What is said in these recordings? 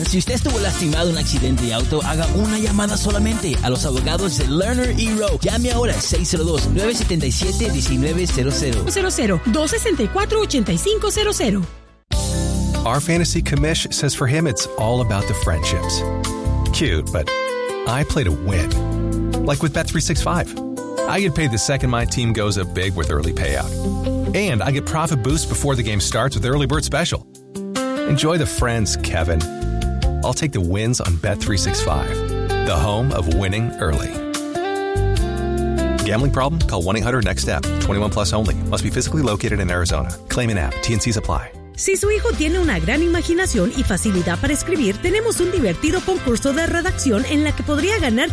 Si usted estuvo lastimado en un accidente de auto, haga una llamada solamente a los abogados de Lerner y Rowe. Llame ahora al 602-977-1900. 264-8500. Our fantasy commish says for him it's all about the friendships. Cute, but I play to win. Like with Bet365. I get paid the second my team goes up big with early payout. And I get profit boost before the game starts with Early Bird Special. Enjoy the friends, Kevin. I'll take the wins on Bet365, the home of winning early. Gambling problem? Call 1-800-NEXT-STEP. 21 plus only. Must be physically located in Arizona. Claim in app. T&Cs apply. Si su hijo tiene una gran imaginación y facilidad para escribir, tenemos un divertido concurso de redacción en la que podría ganar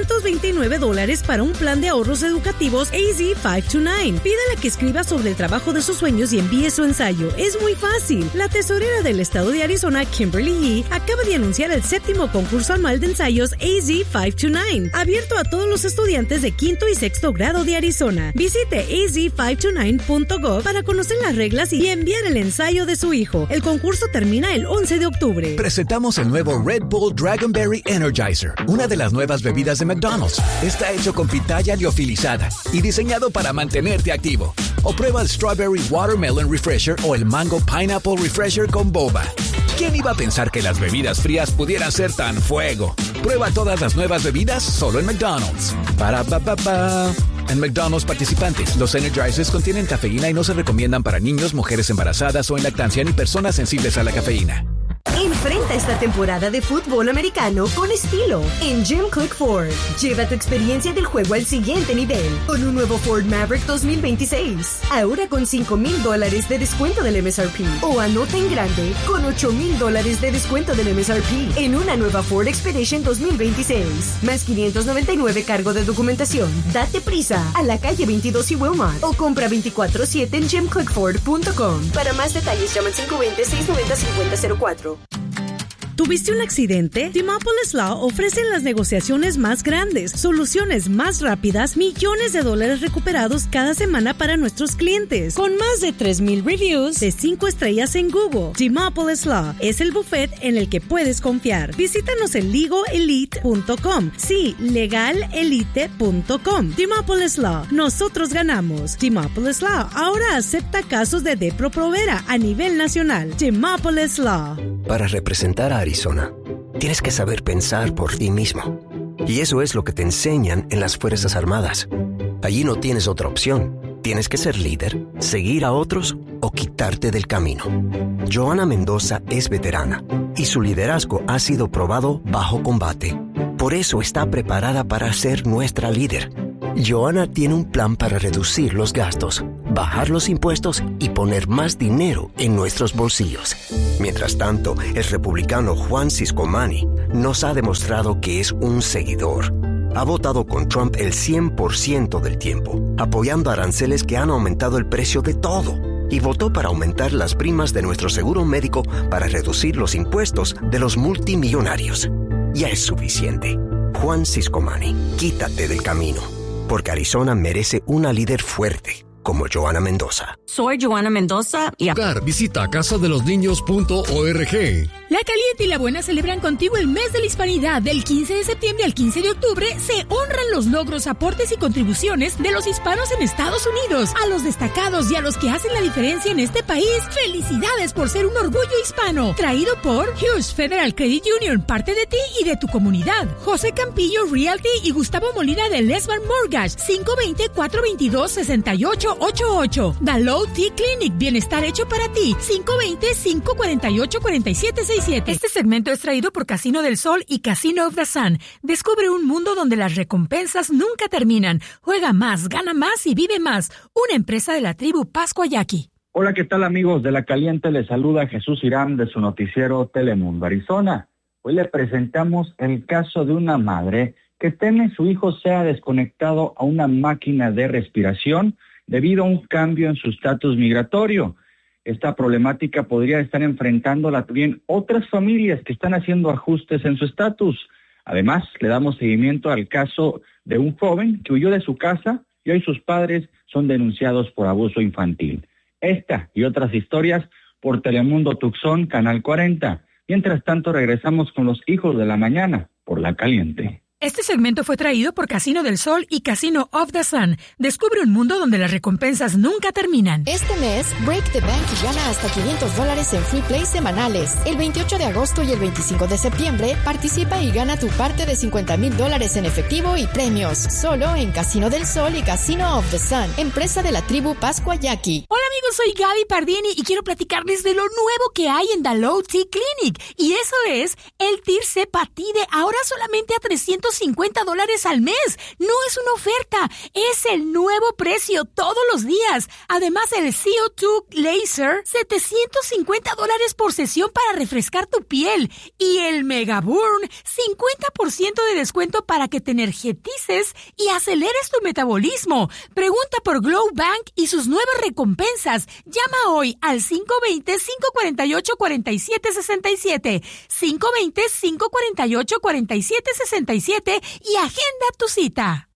$529 para un plan de ahorros educativos AZ529. Pídale que escriba sobre el trabajo de sus sueños y envíe su ensayo. Es muy fácil. La tesorera del estado de Arizona, Kimberly Yee, acaba de anunciar el 7º concurso anual de ensayos AZ529, abierto a todos los estudiantes de 5º y 6º grado de Arizona. Visite az529.gov para conocer las reglas y enviar el ensayo de su hijo. El concurso termina el 11 de octubre. Presentamos el nuevo Red Bull Dragonberry Energizer, una de las nuevas bebidas de McDonald's. Está hecho con pitaya liofilizada y diseñado para mantenerte activo. O prueba el Strawberry Watermelon Refresher o el Mango Pineapple Refresher con boba. ¿Quién iba a pensar que las bebidas frías pudieran ser tan fuego? Prueba todas las nuevas bebidas solo en McDonald's. Para pa pa pa. En McDonald's participantes, los Energizers contienen cafeína y no se recomiendan para niños, mujeres embarazadas o en lactancia ni personas sensibles a la cafeína. Enfrenta esta temporada de fútbol americano con estilo en Jim Click Ford. Lleva tu experiencia del juego al siguiente nivel con un nuevo Ford Maverick 2026. Ahora con $5,000 de descuento del MSRP. O anota en grande con $8,000 de descuento del MSRP en una nueva Ford Expedition 2026. Más $599 cargo de documentación. Date prisa a la calle 22 y Wilmot o compra 24/7 en jimclickford.com. Para más detalles llama al 520-690-5004. ¿Tuviste un accidente? Demopolis Law ofrece las negociaciones más grandes, soluciones más rápidas, millones de dólares recuperados cada semana para nuestros clientes. Con más de 3,000 reviews de 5 estrellas en Google, Demopolis Law es el buffet en el que puedes confiar. Visítanos en legalelite.com. Sí, legalelite.com. Demopolis Law. Nosotros ganamos. Demopolis Law ahora acepta casos de Depro-Provera a nivel nacional. Demopolis Law. Para representar a Arizona, tienes que saber pensar por ti mismo. Y eso es lo que te enseñan en las Fuerzas Armadas. Allí no tienes otra opción. Tienes que ser líder, seguir a otros o quitarte del camino. Johanna Mendoza es veterana y su liderazgo ha sido probado bajo combate. Por eso está preparada para ser nuestra líder. Johanna tiene un plan para reducir los gastos, bajar los impuestos y poner más dinero en nuestros bolsillos. Mientras tanto, el republicano Juan Ciscomani nos ha demostrado que es un seguidor. Ha votado con Trump el 100% del tiempo, apoyando aranceles que han aumentado el precio de todo. Y votó para aumentar las primas de nuestro seguro médico para reducir los impuestos de los multimillonarios. Ya es suficiente. Juan Ciscomani, quítate del camino. Porque Arizona merece una líder fuerte, como Johanna Mendoza. Soy Johanna Mendoza y... Visita casadelosniños.org. La Caliente y la Buena celebran contigo el mes de la Hispanidad. Del 15 de septiembre al 15 de octubre se honran los logros, aportes y contribuciones de los hispanos en Estados Unidos. A los destacados y a los que hacen la diferencia en este país, felicidades por ser un orgullo hispano. Traído por Hughes Federal Credit Union, parte de ti y de tu comunidad. José Campillo Realty y Gustavo Molina de Lesban Mortgage. 520-422-6888. Dallow Tea Clinic, bienestar hecho para ti. 520-548-4767. Este segmento es traído por Casino del Sol y Casino of the Sun. Descubre un mundo donde las recompensas nunca terminan. Juega más, gana más y vive más. Una empresa de la tribu Pascua Yaqui. Hola, ¿qué tal, amigos de La Caliente? Les saluda Jesús Irán de su noticiero Telemundo Arizona. Hoy le presentamos el caso de una madre que teme su hijo sea desconectado a una máquina de respiración debido a un cambio en su estatus migratorio. Esta problemática podría estar enfrentándola también otras familias que están haciendo ajustes en su estatus. Además, le damos seguimiento al caso de un joven que huyó de su casa y hoy sus padres son denunciados por abuso infantil. Esta y otras historias por Telemundo Tucson, Canal 40. Mientras tanto, regresamos con los hijos de la mañana por La Caliente. Este segmento fue traído por Casino del Sol y Casino of the Sun. Descubre un mundo donde las recompensas nunca terminan. Este mes, Break the Bank y gana hasta $500 en free play semanales. El 28 de agosto y el 25 de septiembre, participa y gana tu parte de $50,000 en efectivo y premios. Solo en Casino del Sol y Casino of the Sun, empresa de la tribu Pascua Yaqui. Hola amigos, soy Gaby Pardini y quiero platicarles de lo nuevo que hay en The Low T Clinic. Y eso es el Tirzepatide, ahora solamente a $350 al mes. No es una oferta, es el nuevo precio todos los días. Además, el CO2 Laser, $750 por sesión para refrescar tu piel. Y el Mega Burn, 50% de descuento para que te energetices y aceleres tu metabolismo. Pregunta por Glow Bank y sus nuevas recompensas. Llama hoy al 520-548-4767. 520-548-4767 y agenda tu cita.